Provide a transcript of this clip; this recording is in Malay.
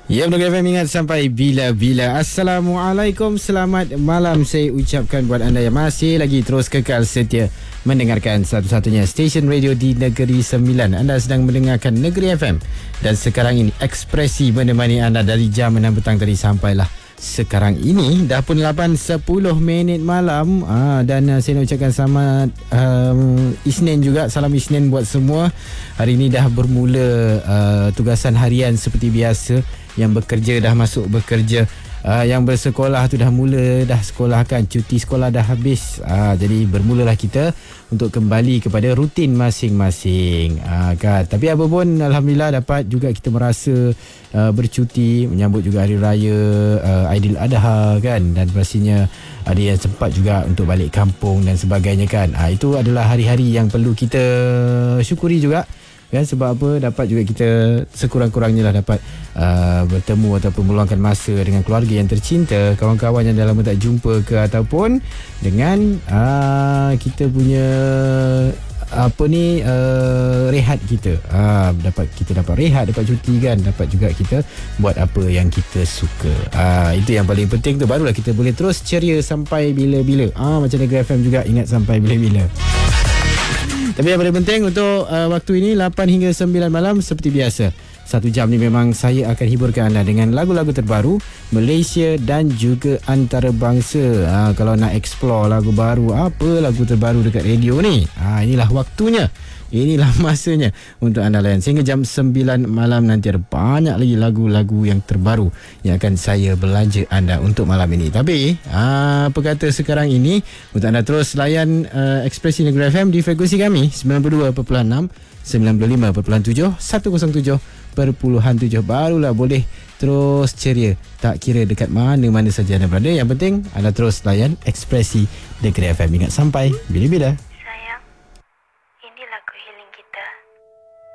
Ya, Negeri FM ingat sampai bila-bila. Assalamualaikum, selamat malam saya ucapkan buat anda yang masih lagi terus kekal setia mendengarkan satu-satunya stesen radio di Negeri Sembilan. Anda sedang mendengarkan Negeri FM dan sekarang ini Ekspresi menemani anda dari jam 6 petang tadi sampailah sekarang ini. Dah pun 8.10 minit malam. Dan saya nak ucapkan selamat Isnin juga. Salam Isnin buat semua. Hari ini dah bermula tugasan harian seperti biasa. Yang bekerja dah masuk bekerja, yang bersekolah tu dah mula dah sekolah kan, cuti sekolah dah habis. Jadi bermulalah kita untuk kembali kepada rutin masing-masing kan. Tapi apa pun alhamdulillah dapat juga kita merasa bercuti menyambut juga hari raya Aidiladha kan, dan pastinya ada yang sempat juga untuk balik kampung dan sebagainya kan. Itu adalah hari-hari yang perlu kita syukuri juga kan, sebab apa, dapat juga kita sekurang-kurangnya lah dapat bertemu ataupun meluangkan masa dengan keluarga yang tercinta, kawan-kawan yang dah lama tak jumpa ke, ataupun dengan kita punya rehat kita. Kita dapat rehat, dapat cuti kan, dapat juga kita buat apa yang kita suka. Itu yang paling penting tu, barulah kita boleh terus ceria sampai bila-bila. Macam Negeri FM juga ingat sampai bila-bila. Tapi yang paling penting untuk waktu ini 8 hingga 9 malam seperti biasa. 1 jam ni memang saya akan hiburkan anda dengan lagu-lagu terbaru Malaysia dan juga antarabangsa. Kalau nak explore lagu baru, apa lagu terbaru dekat radio ni, inilah waktunya. Inilah masanya untuk anda layan. Sehingga jam 9 malam nanti ada banyak lagi lagu-lagu yang terbaru yang akan saya belanja anda untuk malam ini. Tapi apa kata sekarang ini, untuk anda terus layan Ekspresi Negeri FM di frekuensi kami 92.6, 95.7, 107.7. Barulah boleh terus ceria, tak kira dekat mana-mana saja anda berada. Yang penting anda terus layan Ekspresi Negeri FM. Ingat sampai bila-bila.